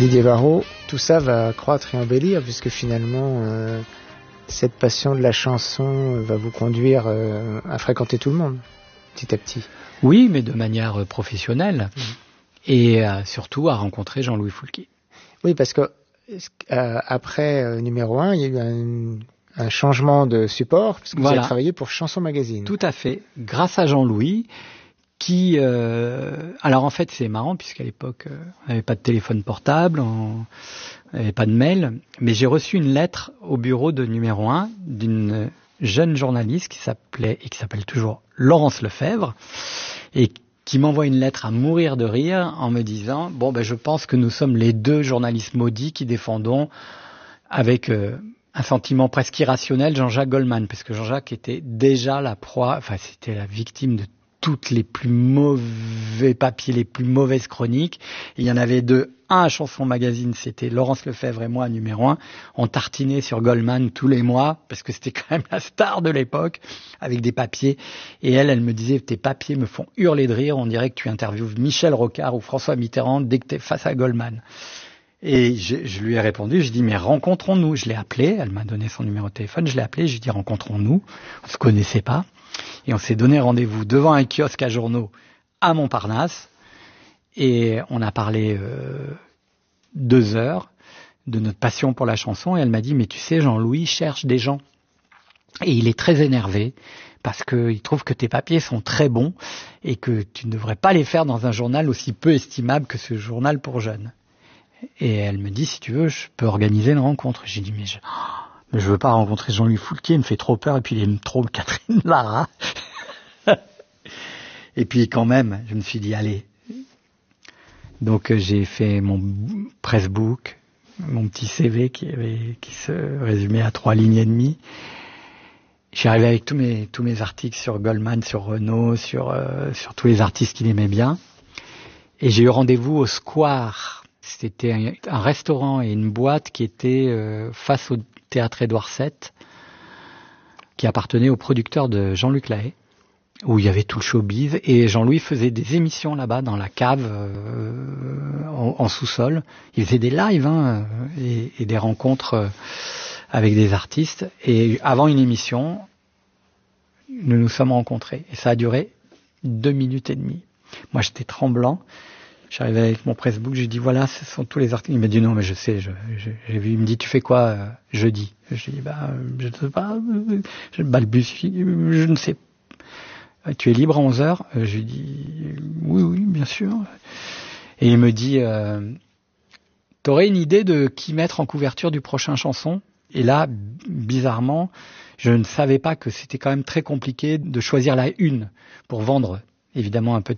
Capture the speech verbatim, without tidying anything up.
Didier Varro, tout ça va croître et embellir puisque finalement euh, cette passion de la chanson va vous conduire euh, à fréquenter tout le monde petit à petit. Oui, mais de manière professionnelle mmh. et euh, surtout à rencontrer Jean-Louis Foulquier. Oui, parce que euh, après euh, numéro un, il y a eu un, un changement de support parce que voilà. Vous avez travaillé pour Chanson Magazine. Tout à fait, grâce à Jean-Louis. Qui, euh, alors en fait c'est marrant puisqu'à l'époque euh, on n'avait pas de téléphone portable, on n'avait pas de mail, mais j'ai reçu une lettre au bureau de numéro un d'une jeune journaliste qui s'appelait et qui s'appelle toujours Laurence Lefebvre et qui m'envoie une lettre à mourir de rire en me disant bon ben je pense que nous sommes les deux journalistes maudits qui défendons avec euh, un sentiment presque irrationnel Jean-Jacques Goldman, parce que Jean-Jacques était déjà la proie, enfin c'était la victime de toutes les plus mauvais papiers, les plus mauvaises chroniques. Et il y en avait deux. Un à Chanson Magazine, c'était Laurence Lefebvre et moi, numéro un. On tartinait sur Goldman tous les mois, parce que c'était quand même la star de l'époque, avec des papiers. Et elle, elle me disait, tes papiers me font hurler de rire. On dirait que tu interviewes Michel Rocard ou François Mitterrand dès que tu es face à Goldman. Et je, je lui ai répondu, je dis, mais rencontrons-nous. Je l'ai appelé, elle m'a donné son numéro de téléphone, je l'ai appelé, je lui ai dit, rencontrons-nous. On ne se connaissait pas. Et on s'est donné rendez-vous devant un kiosque à journaux à Montparnasse. Et on a parlé euh, deux heures de notre passion pour la chanson. Et elle m'a dit, mais tu sais, Jean-Louis cherche des gens. Et il est très énervé parce qu'il trouve que tes papiers sont très bons et que tu ne devrais pas les faire dans un journal aussi peu estimable que ce journal pour jeunes. Et elle me dit, si tu veux, je peux organiser une rencontre. J'ai dit, mais je... Mais je veux pas rencontrer Jean-Louis Foulquier, il me fait trop peur, et puis il aime trop Catherine Lara. Et puis quand même, je me suis dit, allez. Donc euh, j'ai fait mon pressbook, mon petit C V qui, avait, qui se résumait à trois lignes et demie. Je suis arrivé avec tous mes, tous mes articles sur Goldman, sur Renaud, sur, euh, sur tous les artistes qu'il aimait bien. Et j'ai eu rendez-vous au Square. C'était un, un restaurant et une boîte qui était euh, face au Théâtre Édouard sept, qui appartenait au producteur de Jean-Luc Lahaye, où il y avait tout le showbiz, et Jean-Louis faisait des émissions là-bas, dans la cave, euh, en, en sous-sol. Il faisait des lives hein, et, et des rencontres euh, avec des artistes, et avant une émission, nous nous sommes rencontrés, et ça a duré deux minutes et demie. Moi, j'étais tremblant. J'arrivais avec mon pressbook, j'ai dit voilà, ce sont tous les articles. Il m'a dit non, mais je sais, je, je, j'ai vu. Il me dit tu fais quoi euh, jeudi? Je lui dis bah je ne sais pas, je balbutie, je ne sais. Tu es libre à onze heures? Je lui dis oui, oui, bien sûr. Et il me dit euh, t'aurais une idée de qui mettre en couverture du prochain chanson? Et là, bizarrement, je ne savais pas que c'était quand même très compliqué de choisir la une pour vendre évidemment un peu